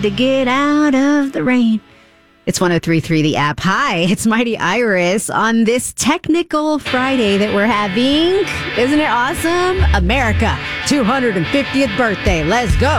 to get out of the rain. It's 103.3 The App. Hi, it's Mighty Iris on this technical Friday that we're having. Isn't it awesome? America, 250th birthday. Let's go.